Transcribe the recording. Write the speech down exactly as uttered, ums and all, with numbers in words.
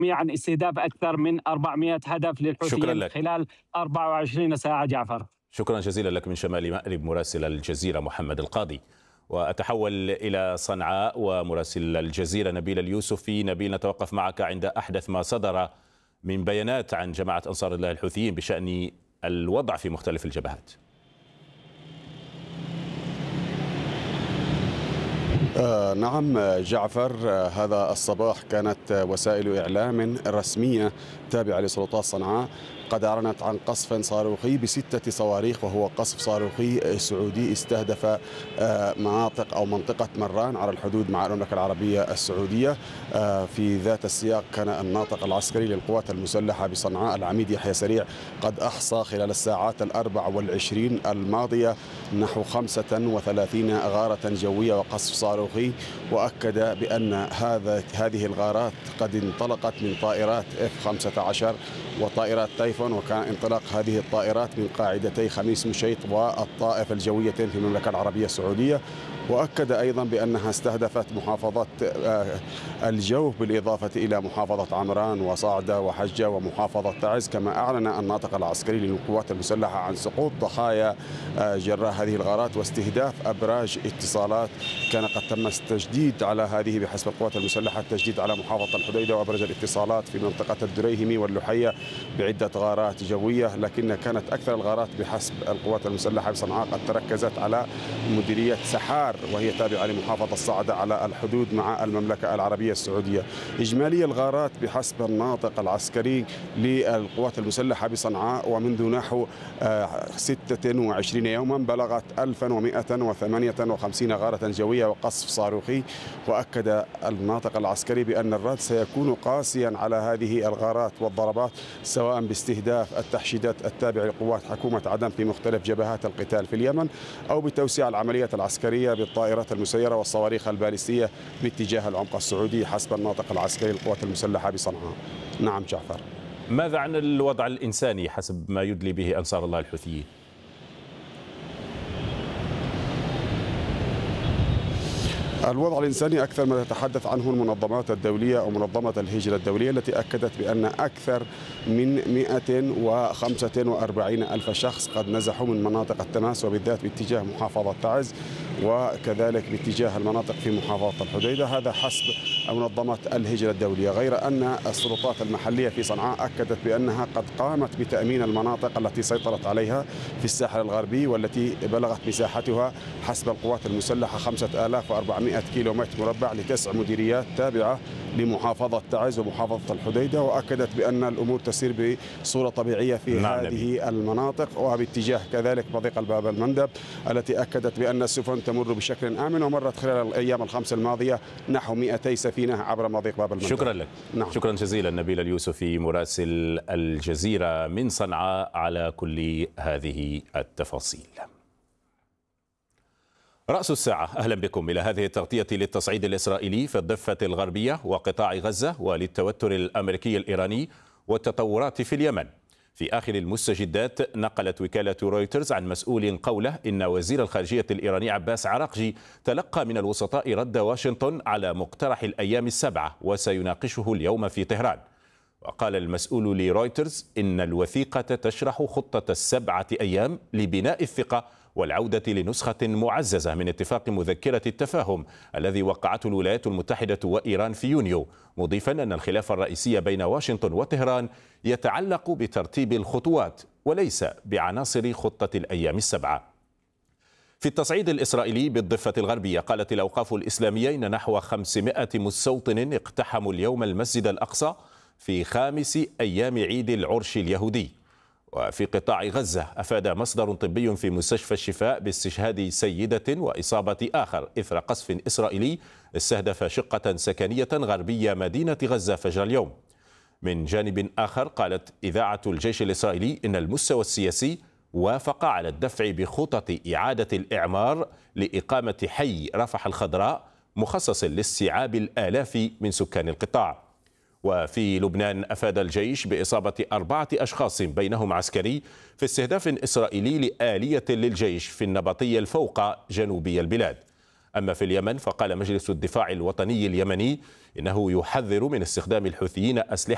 عن استهداف أكثر من أربعمئة هدف شكرا للحوثيين لك. خلال أربع وعشرين ساعة. جعفر، شكرا جزيلا لك من شمال مأرب مراسل الجزيرة محمد القاضي. وأتحول إلى صنعاء ومراسل الجزيرة نبيل اليوسفي. نبيل، نتوقف معك عند أحدث ما صدر من بيانات عن جماعة أنصار الله الحوثيين بشأن الوضع في مختلف الجبهات. آه نعم جعفر، آه هذا الصباح كانت وسائل إعلام رسمية تابعة لسلطات صنعاء قد أعلنت عن قصف صاروخي بستة صواريخ، وهو قصف صاروخي سعودي استهدف آه مناطق أو منطقة مران على الحدود مع المملكة العربية السعودية. آه في ذات السياق كان الناطق العسكري للقوات المسلحة بصنعاء العميد يحيى سريع قد أحصى خلال الساعات الأربع والعشرين الماضية نحو خمسة وثلاثين غارة جوية وقصف صاروخي، وأكد بأن هذا هذه الغارات قد انطلقت من طائرات إف خمسة عشر وطائرات تايفون، وكان انطلاق هذه الطائرات من قاعدتي خميس مشيط والطائف الجويتين في المملكة العربية السعودية. وأكد أيضا بأنها استهدفت محافظة الجوف بالإضافة إلى محافظة عمران وصعدة وحجة ومحافظة تعز. كما أعلن الناطق العسكري للقوات المسلحة عن سقوط ضحايا جراء هذه الغارات واستهداف أبراج اتصالات. كان قد تم التجديد على هذه بحسب القوات المسلحة، التجديد على محافظة الحديدة وأبرج الاتصالات في منطقة الدريهمي واللحية بعدة غارات جوية، لكن كانت أكثر الغارات بحسب القوات المسلحة بصنعاء قد تركزت على مديرية سحار وهي تابعة لمحافظة الصعدة على الحدود مع المملكة العربية السعودية. إجمالي الغارات بحسب الناطق العسكري للقوات المسلحة بصنعاء ومنذ نحو ستة وعشرين يوما بلغت ألف ومئة وثمانية وخمسين غارة جوية وقصف صاروخي. وأكد الناطق العسكري بأن الرد سيكون قاسيا على هذه الغارات والضربات، سواء باستهداف التحشيدات التابعة لقوات حكومة عدن في مختلف جبهات القتال في اليمن، أو بتوسيع العمليات العسكرية بالطائرات المسيرة والصواريخ البالستية باتجاه العمق السعودي حسب الناطق العسكري للقوات المسلحة بصنعاء. نعم جعفر. ماذا عن الوضع الإنساني حسب ما يدلي به أنصار الله الحوثيين؟ الوضع الإنساني أكثر ما تتحدث عنه المنظمات الدولية أو منظمة الهجرة الدولية، التي أكدت بأن أكثر من مئة وخمسة وأربعين ألف شخص قد نزحوا من مناطق التماس، وبالذات باتجاه محافظة تعز وكذلك باتجاه المناطق في محافظة الحديدة. هذا حسب منظمة الهجرة الدولية، غير أن السلطات المحلية في صنعاء أكدت بأنها قد قامت بتأمين المناطق التي سيطرت عليها في الساحل الغربي، والتي بلغت مساحتها حسب القوات المسلحة خمسة آلاف وأربعمئة كيلومتر مربع لتسع مديريات تابعة لمحافظة تعز ومحافظة الحديدة. وأكدت بأن الأمور تسير بصورة طبيعية في نعم هذه نبي. المناطق، وباتجاه كذلك مضيق الباب المندب التي أكدت بأن السفن تمر بشكل آمن، ومرت خلال الأيام الخمس الماضية نحو مئتي سفينة عبر مضيق باب المندب. شكرا لك. نعم. شكرا جزيلا نبيل اليوسفي مراسل الجزيرة من صنعاء على كل هذه التفاصيل. رأس الساعة، أهلا بكم إلى هذه التغطية للتصعيد الإسرائيلي في الضفة الغربية وقطاع غزة، وللتوتر الأمريكي الإيراني والتطورات في اليمن. في آخر المستجدات، نقلت وكالة رويترز عن مسؤول قوله إن وزير الخارجية الإيراني عباس عراقجي تلقى من الوسطاء رد واشنطن على مقترح الأيام السبعة وسيناقشه اليوم في طهران. وقال المسؤول لرويترز إن الوثيقة تشرح خطة السبعة أيام لبناء الثقة والعودة لنسخة معززة من اتفاق مذكرة التفاهم الذي وقعته الولايات المتحدة وإيران في يونيو، مضيفا أن الخلاف الرئيسي بين واشنطن وطهران يتعلق بترتيب الخطوات وليس بعناصر خطة الأيام السبعة. في التصعيد الإسرائيلي بالضفة الغربية، قالت الأوقاف الإسلامية إن نحو خمسمئة مستوطن اقتحموا اليوم المسجد الأقصى في خامس أيام عيد العرش اليهودي. وفي قطاع غزة، أفاد مصدر طبي في مستشفى الشفاء باستشهاد سيدة وإصابة آخر إثر قصف إسرائيلي استهدف شقة سكنية غربية مدينة غزة فجر اليوم. من جانب آخر، قالت إذاعة الجيش الإسرائيلي إن المستوى السياسي وافق على الدفع بخطط إعادة الإعمار لإقامة حي رفح الخضراء مخصص لاستيعاب الآلاف من سكان القطاع. وفي لبنان، أفاد الجيش بإصابة أربعة أشخاص بينهم عسكري في استهداف إسرائيلي لآلية للجيش في النبطية الفوق جنوبي البلاد. أما في اليمن، فقال مجلس الدفاع الوطني اليمني إنه يحذر من استخدام الحوثيين أسلحة